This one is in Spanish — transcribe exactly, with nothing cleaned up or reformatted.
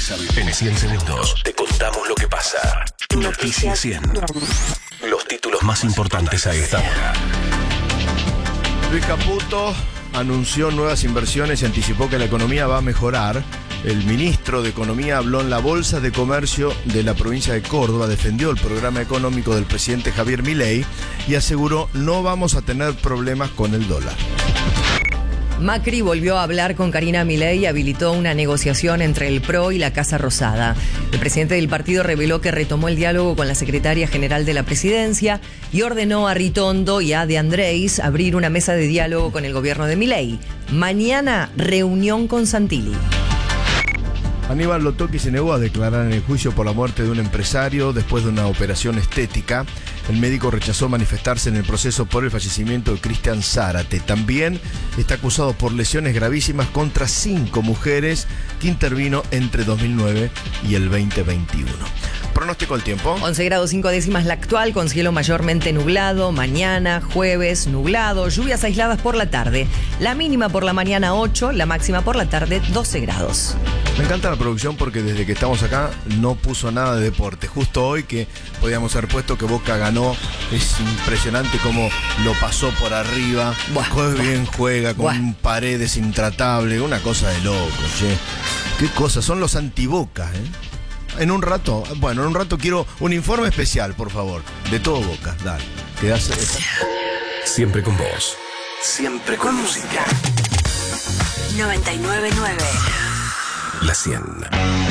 venís a vivir. En cien segundos te contamos lo que pasa. Noticias cien. Los títulos más importantes a esta hora. Luis Caputo anunció nuevas inversiones y anticipó que la economía va a mejorar. El ministro de Economía habló en la Bolsa de Comercio de la provincia de Córdoba, defendió el programa económico del presidente Javier Milei y aseguró no vamos a tener problemas con el dólar. Macri volvió a hablar con Karina Milei y habilitó una negociación entre el P R O y la Casa Rosada. El presidente del partido reveló que retomó el diálogo con la secretaria general de la presidencia y ordenó a Ritondo y a De Andrés abrir una mesa de diálogo con el gobierno de Milei. Mañana, reunión con Santilli. Aníbal Lotoki se negó a declarar en el juicio por la muerte de un empresario después de una operación estética. El médico rechazó manifestarse en el proceso por el fallecimiento de Cristian Zárate. También está acusado por lesiones gravísimas contra cinco mujeres que intervino entre dos mil nueve y el veinte veintiuno. Pronóstico del tiempo. once grados cinco décimas la actual, con cielo mayormente nublado. Mañana, jueves, nublado. Lluvias aisladas por la tarde. La mínima por la mañana ocho, la máxima por la tarde doce grados. Me encanta la producción porque desde que estamos acá no puso nada de deporte. Justo hoy que podíamos haber puesto que Boca ganó. Es impresionante cómo lo pasó por arriba. Buah, Juega buah. bien, juega con Buah. Paredes intratable. Una cosa de loco, che. Qué cosa, son los antibocas, ¿eh? En un rato, bueno, en un rato quiero un informe especial, por favor, de todo Boca. Dale, quedás. Siempre con vos. Siempre con música. noventa y nueve punto nueve La cien.